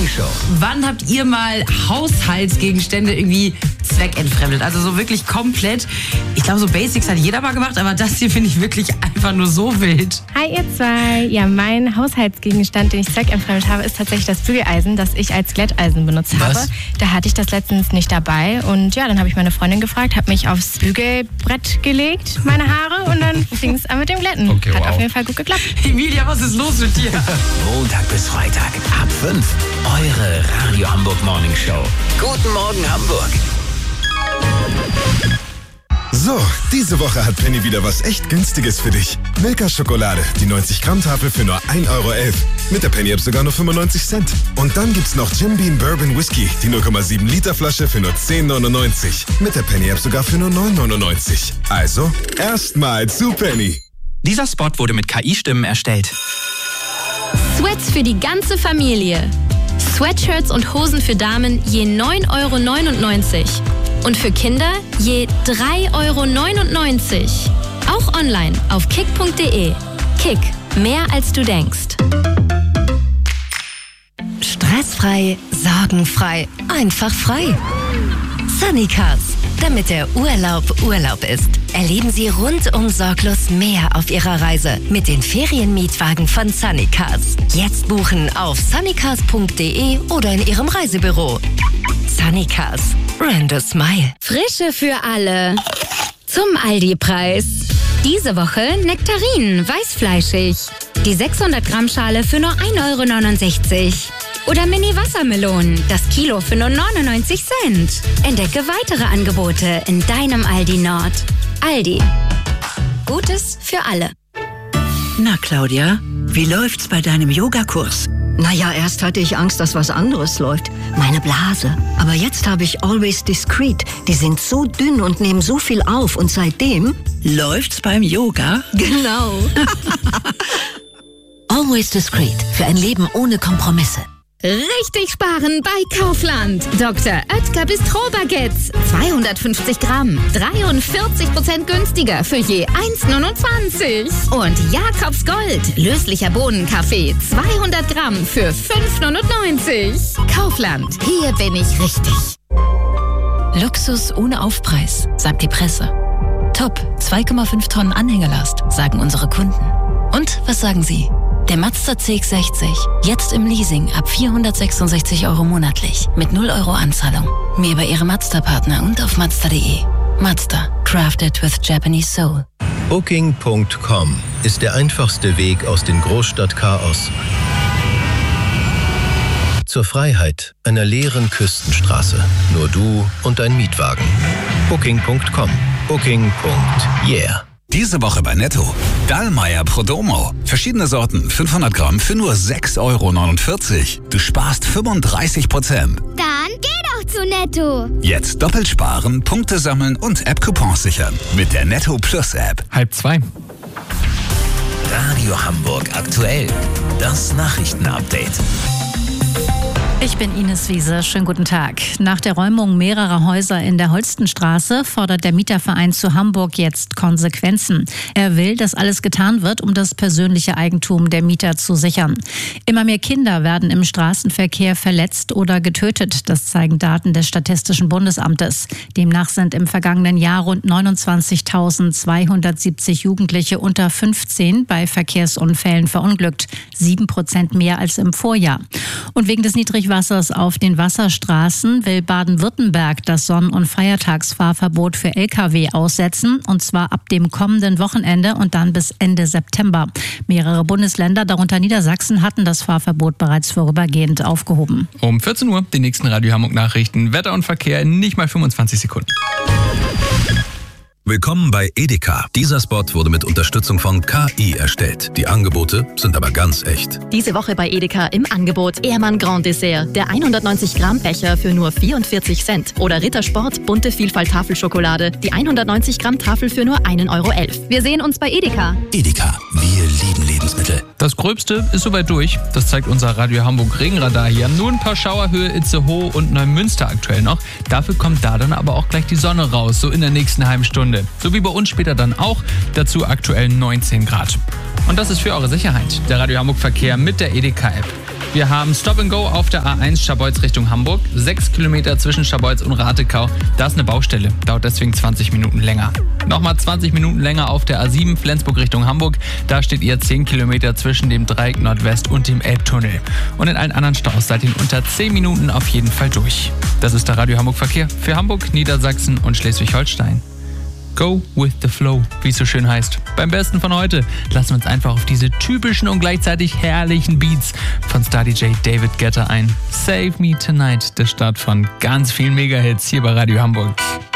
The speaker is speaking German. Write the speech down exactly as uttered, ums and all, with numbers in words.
Morning Show. Wann habt ihr mal Haushaltsgegenstände irgendwie zweckentfremdet? Also so wirklich komplett. Ich glaube, so Basics hat jeder mal gemacht, aber das hier finde ich wirklich einfach nur so wild. Hi ihr zwei. Ja, mein Haushaltsgegenstand, den ich zweckentfremdet habe, ist tatsächlich das Bügeleisen, das ich als Glätteisen benutzt Was? habe. Da hatte ich das letztens nicht dabei und ja, dann habe ich meine Freundin gefragt, habe mich aufs Bügelbrett gelegt, meine Haare, und dann fing es an mit dem Glätten. Okay, Hat wow. auf jeden Fall gut geklappt. Emilia, was ist los mit dir? Montag bis Freitag ab fünf. Eure Radio Hamburg Morning Show. Guten Morgen Hamburg. So, diese Woche hat Penny wieder was echt Günstiges für dich. Milka-Schokolade, die neunzig Gramm Tafel für nur ein Euro elf. Mit der Penny-App sogar nur fünfundneunzig Cent. Und dann gibt's noch Jim Beam Bourbon Whisky, die null Komma sieben Liter Flasche für nur zehn neunundneunzig. Mit der Penny-App sogar für nur neun neunundneunzig. Also, erstmal zu Penny. Dieser Spot wurde mit K I-Stimmen erstellt. Sweats für die ganze Familie. Sweatshirts und Hosen für Damen je neun Euro neunundneunzig. Und für Kinder je drei Euro neunundneunzig. Auch online auf kick punkt de. Kick, mehr als du denkst. Stressfrei, sorgenfrei, einfach frei. Sunnycars, damit der Urlaub Urlaub ist. Erleben Sie rundum sorglos mehr auf Ihrer Reise mit den Ferienmietwagen von Sunnycars. Jetzt buchen auf sunnycars punkt de oder in Ihrem Reisebüro. Sunnycars, brand a smile. Frische für alle. Zum Aldi-Preis. Diese Woche Nektarinen, weißfleischig. Die sechshundert Gramm Schale für nur ein Euro neunundsechzig. Oder Mini-Wassermelonen, das Kilo für nur neunundneunzig Cent. Entdecke weitere Angebote in deinem Aldi Nord. Aldi. Gutes für alle. Na, Claudia, wie läuft's bei deinem Yogakurs? Naja, erst hatte ich Angst, dass was anderes läuft. Meine Blase. Aber jetzt habe ich Always Discreet. Die sind so dünn und nehmen so viel auf. Und seitdem... Läuft's beim Yoga? Genau. Always Discreet. Für ein Leben ohne Kompromisse. Richtig sparen bei Kaufland. Doktor Oetker Bistro-Baguettes. zweihundertfünfzig Gramm. dreiundvierzig Prozent günstiger für je eins neunundzwanzig. Und Jakobs Gold. Löslicher Bohnenkaffee. zweihundert Gramm für fünf neunundneunzig. Kaufland. Hier bin ich richtig. Luxus ohne Aufpreis, sagt die Presse. Top, zwei Komma fünf Tonnen Anhängelast, sagen unsere Kunden. Und was sagen Sie? Der Mazda C X sechzig, jetzt im Leasing ab vierhundertsechsundsechzig Euro monatlich mit null Euro Anzahlung. Mehr bei Ihrem Mazda-Partner und auf mazda punkt de. Mazda, crafted with Japanese soul. Booking Punkt com ist der einfachste Weg aus dem Großstadtchaos zur Freiheit einer leeren Küstenstraße. Nur du und dein Mietwagen. Booking Punkt com. Booking. Yeah. Diese Woche bei Netto. Dallmayr Prodomo. Verschiedene Sorten, fünfhundert Gramm für nur sechs Euro neunundvierzig. Du sparst fünfunddreißig Prozent. Dann geh doch zu Netto. Jetzt doppelt sparen, Punkte sammeln und App-Coupons sichern. Mit der Netto Plus App. Halb zwei. Radio Hamburg aktuell. Das Nachrichtenupdate. Ich bin Ines Wiese. Schönen guten Tag. Nach der Räumung mehrerer Häuser in der Holstenstraße fordert der Mieterverein zu Hamburg jetzt Konsequenzen. Er will, dass alles getan wird, um das persönliche Eigentum der Mieter zu sichern. Immer mehr Kinder werden im Straßenverkehr verletzt oder getötet. Das zeigen Daten des Statistischen Bundesamtes. Demnach sind im vergangenen Jahr rund neunundzwanzigtausendzweihundertsiebzig Jugendliche unter fünfzehn bei Verkehrsunfällen verunglückt. Sieben Prozent mehr als im Vorjahr. Und wegen des niedrigen Wassers auf den Wasserstraßen will Baden-Württemberg das Sonn- und Feiertagsfahrverbot für L K W aussetzen, und zwar ab dem kommenden Wochenende und dann bis Ende September. Mehrere Bundesländer, darunter Niedersachsen, hatten das Fahrverbot bereits vorübergehend aufgehoben. Um vierzehn Uhr die nächsten Radio Hamburg Nachrichten. Wetter und Verkehr in nicht mal fünfundzwanzig Sekunden. Willkommen bei Edeka. Dieser Spot wurde mit Unterstützung von K I erstellt. Die Angebote sind aber ganz echt. Diese Woche bei Edeka im Angebot Ehrmann Grand Dessert. Der hundertneunzig Gramm Becher für nur vierundvierzig Cent. Oder Rittersport Bunte Vielfalt Tafelschokolade. Die hundertneunzig Gramm Tafel für nur ein Euro elf. Wir sehen uns bei Edeka. Edeka. Wir lieben Lebensmittel. Das Gröbste ist soweit durch. Das zeigt unser Radio Hamburg Regenradar hier. Nur ein paar Schauerhöhe Itzehoe und Neumünster aktuell noch. Dafür kommt da dann aber auch gleich die Sonne raus, so in der nächsten halben Stunde. So wie bei uns später dann auch. Dazu aktuell neunzehn Grad. Und das ist für eure Sicherheit der Radio Hamburg Verkehr mit der Edeka-App. Wir haben Stop and Go auf der A eins Scharbeutz Richtung Hamburg. Sechs Kilometer zwischen Scharbeutz und Ratekau. Da ist eine Baustelle, dauert deswegen zwanzig Minuten länger. Nochmal zwanzig Minuten länger auf der A sieben Flensburg Richtung Hamburg. Da steht ihr zehn Kilometer zwischen dem Dreieck Nordwest und dem Elbtunnel. Und in allen anderen Staus seid ihr in unter zehn Minuten auf jeden Fall durch. Das ist der Radio Hamburg Verkehr für Hamburg, Niedersachsen und Schleswig-Holstein. Go with the flow, wie es so schön heißt. Beim Besten von heute lassen wir uns einfach auf diese typischen und gleichzeitig herrlichen Beats von Star-D J David Guetta ein. Save Me Tonight, der Start von ganz vielen Mega-Hits hier bei Radio Hamburg.